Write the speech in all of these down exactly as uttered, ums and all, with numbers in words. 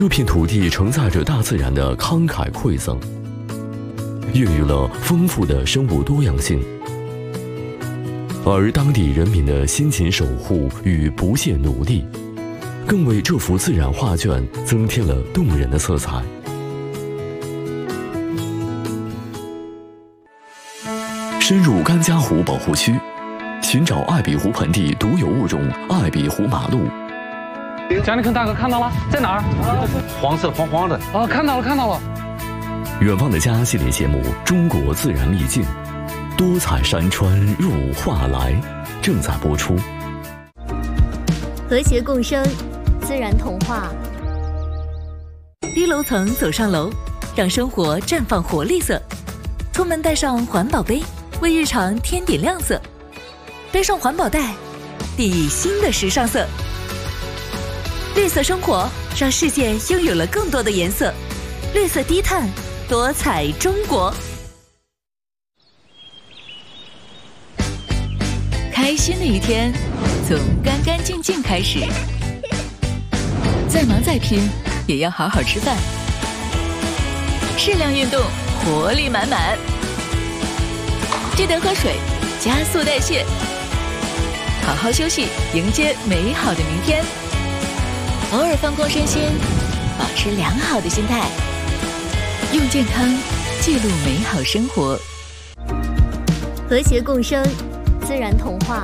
这片土地承载着大自然的慷慨馈赠，孕育了丰富的生物多样性，而当地人民的辛勤守护与不懈努力，更为这幅自然画卷增添了动人的色彩。深入甘家湖保护区，寻找艾比湖盆地独有物种艾比湖马鹿。 贾立坑大哥看到了，在哪儿？ 黄色黄黄的。 哦，看到了，看到了。 远望的家系列节目《中国自然秘境》，多彩山川入画来，正在播出。 和谐共生，自然童话。 低楼层走上楼，让生活绽放活力色。出门带上环保杯，为日常添点亮色。背上环保袋，定义新的时尚色。绿色生活，让世界拥有了更多的颜色。绿色低碳，多彩中国。开心的一天，从干干净净开始。再忙再拼，也要好好吃饭。适量运动，活力满满。记得喝水，加速代谢。好好休息，迎接美好的明天。偶尔放空身心，保持良好的心态，用健康记录美好生活。 和谐共生，自然童话。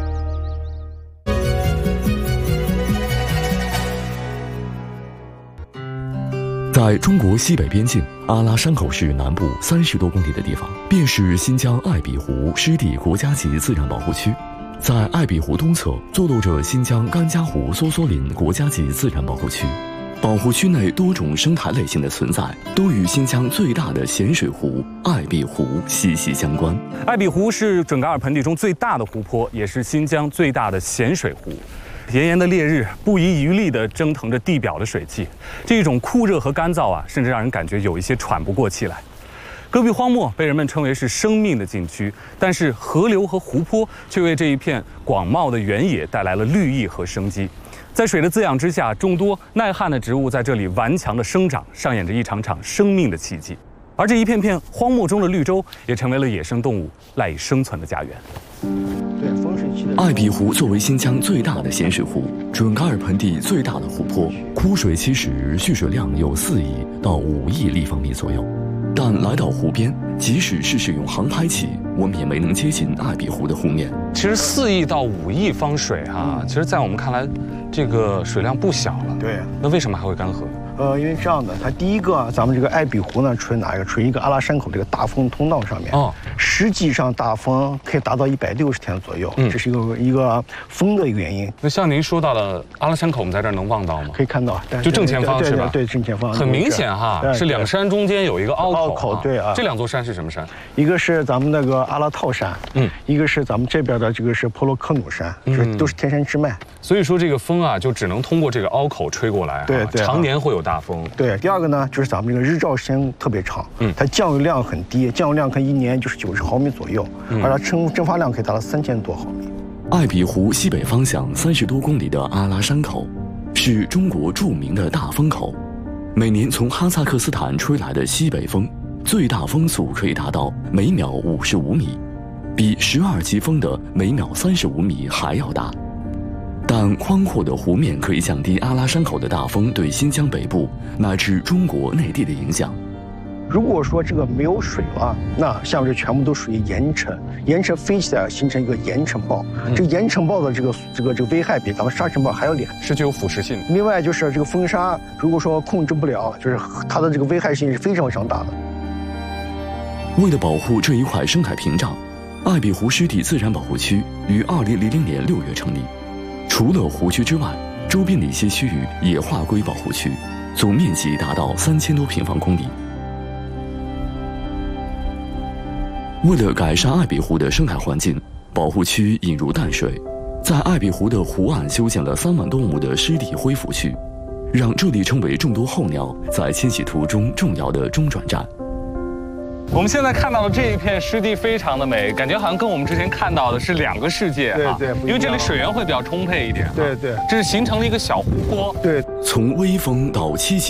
在中国西北边境阿拉山口市南部三十多公里的地方，便是新疆艾比湖湿地国家级自然保护区。在艾比湖东侧坐落着新疆甘家湖梭梭林国家级自然保护区。保护区内多种生态类型的存在，都与新疆最大的咸水湖艾比湖息息相关。 艾比湖是准噶尔盆地中最大的湖泊，也是新疆最大的咸水湖。炎炎的烈日不遗余力地蒸腾着地表的水汽，这种酷热和干燥啊，甚至让人感觉有一些喘不过气来。戈壁荒漠被人们称为是生命的禁区，但是河流和湖泊却为这一片广袤的原野带来了绿意和生机。在水的滋养之下，众多耐旱的植物在这里顽强地生长，上演着一场场生命的奇迹。而这一片片荒漠中的绿洲，也成为了野生动物赖以生存的家园。 对，风水区的艾比湖作为新疆最大的咸水湖，准噶尔盆地最大的湖泊，枯水期时蓄水量有四亿到五亿立方米左右。但来到湖边，即使是使用航拍器，我们也没能接近艾比湖的湖面。 其实四亿到五亿方水哈、啊，其实在我们看来，这个水量不小了。 对， 那为什么还会干涸？ 呃，因为这样的，它第一个，咱们这个艾比湖呢，处于哪一个？处于一个阿拉山口这个大风通道上面。哦，实际上大风可以达到一百六十天左右，嗯，这是一个一个风的原因。 那像您说到的阿拉山口，我们在这儿能望到吗？ 可以看到， 就正前方是吧？ 对，正前方。 很明显哈，是两山中间有一个凹口。 凹口，对啊。 这两座山是什么山？ 一个是咱们那个阿拉套山，嗯，一个是咱们这边的这个是婆罗科努山，这都是天山之脉。 所以说这个风啊，就只能通过这个凹口吹过来， 对对， 常年会有大风。 对。第二个呢，就是咱们这个日照时间特别长，嗯，它降雨量很低，降雨量可能一年就是九十毫米左右，嗯、而它蒸蒸发量可以达到三千多毫米。 艾比湖西北方向三十多公里的阿拉山口，是中国著名的大风口。每年从哈萨克斯坦吹来的西北风，最大风速可以达到每秒五十五米，比十二级风的每秒三十五米还要大。但宽阔的湖面可以降低阿拉山口的大风对新疆北部乃至中国内地的影响。 如果说这个没有水了，那下面这全部都属于盐尘，盐尘飞起来形成一个盐尘暴。嗯、这个盐尘暴的这个这个这个危害比咱们沙尘暴还要厉害， 是具有腐蚀性的。 另外就是这个风沙，如果说控制不了，就是它的这个危害性是非常非常大的。 为了保护这一块生态屏障，艾比湖湿地自然保护区于二零零零年六月成立。除了湖区之外，周边的一些区域也划归保护区，总面积达到三千多平方公里。为了改善艾比湖的生态环境，保护区引入淡水，在艾比湖的湖岸修建了三万多亩的湿地恢复区，让这里成为众多候鸟在迁徙途中重要的中转站。 我们现在看到的这一片湿地非常的美，感觉好像跟我们之前看到的是两个世界哈。 对对， 因为这里水源会比较充沛一点。 对对， 这是形成了一个小湖泊。 对， 从微风到七级。